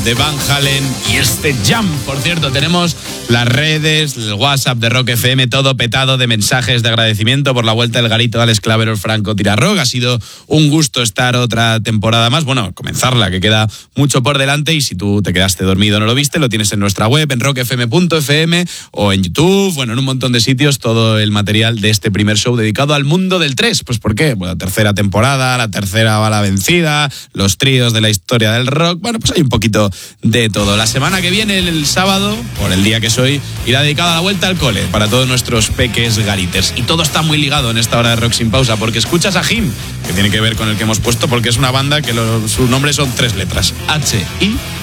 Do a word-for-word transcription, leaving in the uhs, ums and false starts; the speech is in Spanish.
de Van Halen y este Jump. Por cierto, tenemos las redes, el WhatsApp de Rock F M, todo petado de mensajes de agradecimiento por la vuelta del garito de Alex Claverol, Franco Tirarrog. Ha sido un gusto estar otra temporada más, bueno, comenzarla, que queda mucho por delante, y si tú te quedaste dormido o no lo viste, lo tienes en nuestra web, en rock f m punto f m o en YouTube, bueno, en un montón de sitios, todo el material de este primer show dedicado al mundo del tres. Pues ¿por qué? Bueno, tercera temporada, la tercera bala vencida, los tríos de la historia del rock, bueno, pues hay un poquito de todo. La semana que viene, el sábado, por el día que soy, irá dedicada a la vuelta al cole para todos nuestros peques gariters. Y todo está muy ligado en esta hora de Rock Sin Pausa, porque escuchas a Him, que tiene que ver con el que hemos puesto, porque es una banda que lo, su nombre son tres letras, H I